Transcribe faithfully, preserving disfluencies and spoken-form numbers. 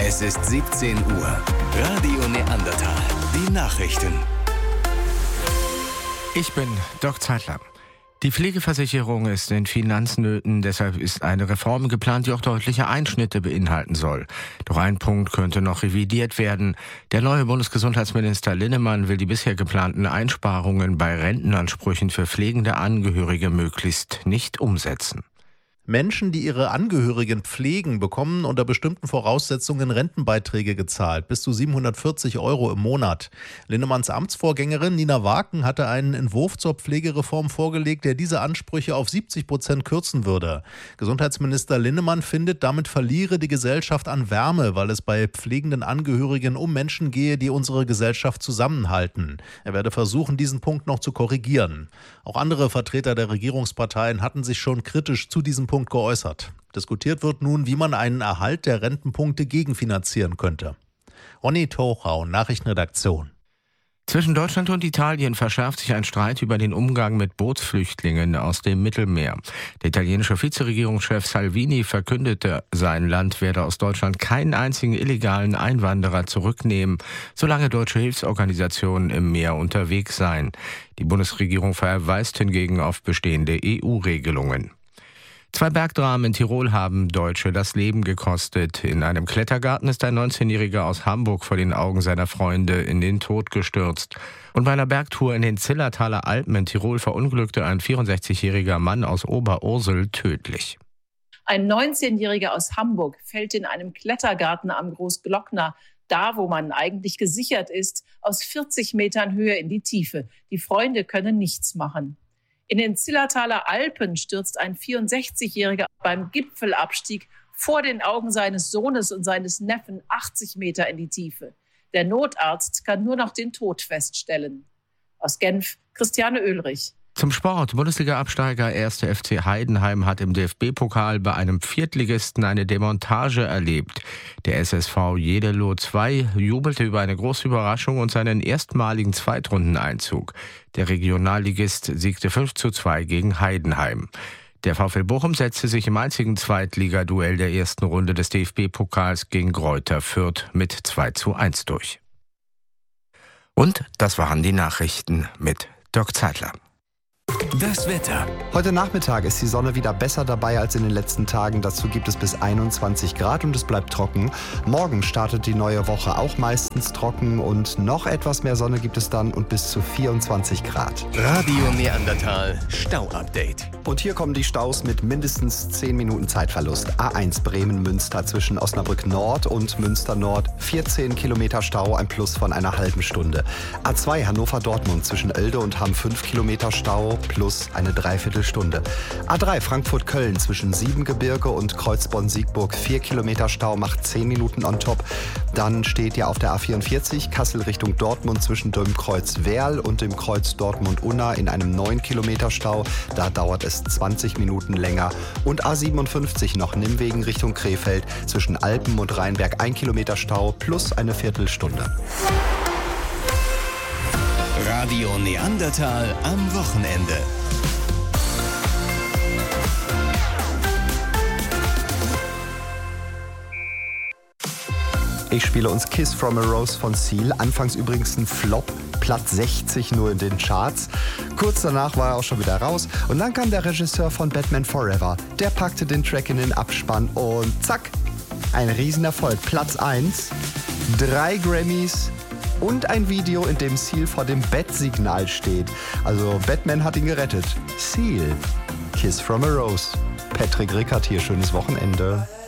Es ist siebzehn Uhr. Radio Neandertal. Die Nachrichten. Ich bin Doc Zeitler. Die Pflegeversicherung ist in Finanznöten, deshalb ist eine Reform geplant, die auch deutliche Einschnitte beinhalten soll. Doch ein Punkt könnte noch revidiert werden. Der neue Bundesgesundheitsminister Linnemann will die bisher geplanten Einsparungen bei Rentenansprüchen für pflegende Angehörige möglichst nicht umsetzen. Menschen, die ihre Angehörigen pflegen, bekommen unter bestimmten Voraussetzungen Rentenbeiträge gezahlt, bis zu siebenhundertvierzig Euro im Monat. Linnemanns Amtsvorgängerin Nina Waken hatte einen Entwurf zur Pflegereform vorgelegt, der diese Ansprüche auf siebzig Prozent kürzen würde. Gesundheitsminister Linnemann findet, damit verliere die Gesellschaft an Wärme, weil es bei pflegenden Angehörigen um Menschen gehe, die unsere Gesellschaft zusammenhalten. Er werde versuchen, diesen Punkt noch zu korrigieren. Auch andere Vertreter der Regierungsparteien hatten sich schon kritisch zu diesem Punkt geäußert. Diskutiert wird nun, wie man einen Erhalt der Rentenpunkte gegenfinanzieren könnte. Ronny Tochau, Nachrichtenredaktion. Zwischen Deutschland und Italien verschärft sich ein Streit über den Umgang mit Bootsflüchtlingen aus dem Mittelmeer. Der italienische Vizeregierungschef Salvini verkündete, sein Land werde aus Deutschland keinen einzigen illegalen Einwanderer zurücknehmen, solange deutsche Hilfsorganisationen im Meer unterwegs seien. Die Bundesregierung verweist hingegen auf bestehende E U-Regelungen. Zwei Bergdramen in Tirol haben Deutsche das Leben gekostet. In einem Klettergarten ist ein neunzehnjähriger aus Hamburg vor den Augen seiner Freunde in den Tod gestürzt. Und bei einer Bergtour in den Zillertaler Alpen in Tirol verunglückte ein vierundsechzigjähriger Mann aus Oberursel tödlich. Ein neunzehnjähriger aus Hamburg fällt in einem Klettergarten am Großglockner, da wo man eigentlich gesichert ist, aus vierzig Metern Höhe in die Tiefe. Die Freunde können nichts machen. In den Zillertaler Alpen stürzt ein vierundsechzigjähriger beim Gipfelabstieg vor den Augen seines Sohnes und seines Neffen achtzig Meter in die Tiefe. Der Notarzt kann nur noch den Tod feststellen. Aus Genf, Christiane Oehlrich. Zum Sport. Bundesliga-Absteiger erster F C Heidenheim hat im D F B-Pokal bei einem Viertligisten eine Demontage erlebt. Der S S V Jedelo zwei jubelte über eine große Überraschung und seinen erstmaligen Zweitrundeneinzug. Der Regionalligist siegte fünf zu zwei gegen Heidenheim. Der VfL Bochum setzte sich im einzigen Zweitligaduell der ersten Runde des D F B-Pokals gegen Greuther Fürth mit zwei zu eins durch. Und das waren die Nachrichten mit Dirk Zeitler. Das Wetter. Heute Nachmittag ist die Sonne wieder besser dabei als in den letzten Tagen. Dazu gibt es bis einundzwanzig Grad und es bleibt trocken. Morgen startet die neue Woche auch meistens trocken und noch etwas mehr Sonne gibt es dann und bis zu vierundzwanzig Grad. Radio Neandertal Stau-Update. Und hier kommen die Staus mit mindestens zehn Minuten Zeitverlust. A eins Bremen-Münster zwischen Osnabrück Nord und Münster Nord. vierzehn Kilometer Stau, ein Plus von einer halben Stunde. A zwei Hannover-Dortmund zwischen Oelde und Hamm fünf Kilometer Stau plus eine Dreiviertelstunde. A drei Frankfurt-Köln zwischen Siebengebirge und Kreuzborn-Siegburg vier Kilometer Stau, macht zehn Minuten on top. Dann steht ja auf der A vierundvierzig Kassel Richtung Dortmund zwischen dem Kreuz Werl und dem Kreuz Dortmund-Unna in einem neun Kilometer Stau. Da dauert es zwanzig Minuten länger. Und A siebenundfünfzig noch Nimwegen Richtung Krefeld zwischen Alpen und Rheinberg ein Kilometer Stau plus eine Viertelstunde. Radio Neandertal am Wochenende. Ich spiele uns Kiss from a Rose von Seal. Anfangs übrigens ein Flop, Platz sechzig nur in den Charts. Kurz danach war er auch schon wieder raus. Und dann kam der Regisseur von Batman Forever. Der packte den Track in den Abspann und zack, ein Riesenerfolg. Platz eins, drei Grammys und ein Video, in dem Seal vor dem Bat-Signal steht. Also Batman hat ihn gerettet. Seal, Kiss from a Rose. Patrick Rickert hier, schönes Wochenende.